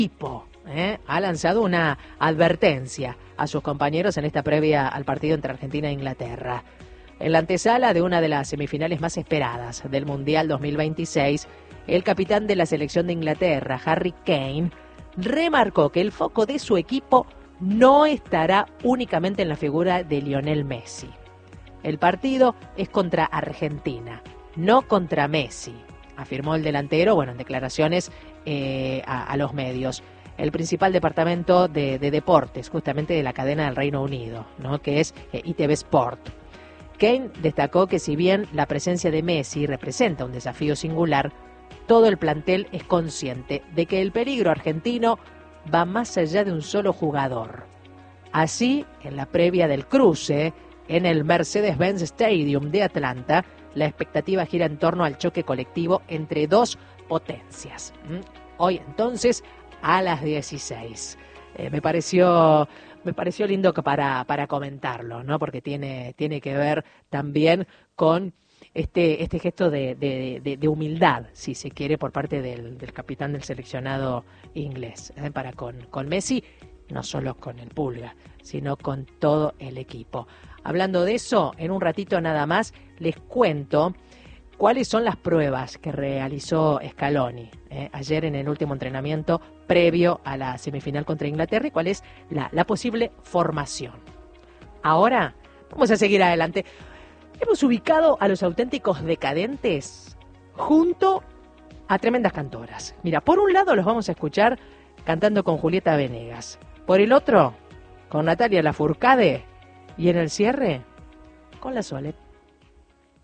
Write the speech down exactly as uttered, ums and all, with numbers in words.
equipo ¿eh? ha lanzado una advertencia a sus compañeros en esta previa al partido entre Argentina e Inglaterra. En la antesala de una de las semifinales más esperadas del Mundial dos mil veintiséis, el capitán de la selección de Inglaterra, Harry Kane, remarcó que el foco de su equipo no estará únicamente en la figura de Lionel Messi. El partido es contra Argentina, no contra Messi, afirmó el delantero, bueno, en declaraciones eh, a, a los medios. El principal departamento de, de deportes, justamente de la cadena del Reino Unido, ¿no? que es eh, I T V Sport. Kane destacó que si bien la presencia de Messi representa un desafío singular, todo el plantel es consciente de que el peligro argentino va más allá de un solo jugador. Así, en la previa del cruce, en el Mercedes-Benz Stadium de Atlanta, la expectativa gira en torno al choque colectivo entre dos potencias. Hoy, entonces, a las dieciséis. Eh, me pareció... Me pareció lindo para, para comentarlo, ¿no? Porque tiene, tiene que ver también con este, este gesto de, de, de, de humildad, si se quiere, por parte del, del capitán del seleccionado inglés, ¿eh? para con, con Messi, no solo con el Pulga, sino con todo el equipo. Hablando de eso, en un ratito nada más les cuento cuáles son las pruebas que realizó Scaloni eh, ayer en el último entrenamiento previo a la semifinal contra Inglaterra y cuál es la, la posible formación. Ahora vamos a seguir adelante. Hemos ubicado a los auténticos decadentes junto a tremendas cantoras. Mira, por un lado los vamos a escuchar cantando con Julieta Venegas, por el otro con Natalia Lafourcade y en el cierre con la Sole.